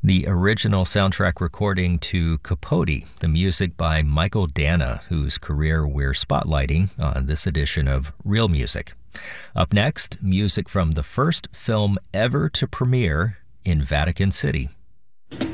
the original soundtrack recording to Capote, the music by Michael Danna, whose career we're spotlighting on this edition of Real Music. Up next, music from the first film ever to premiere in Vatican City.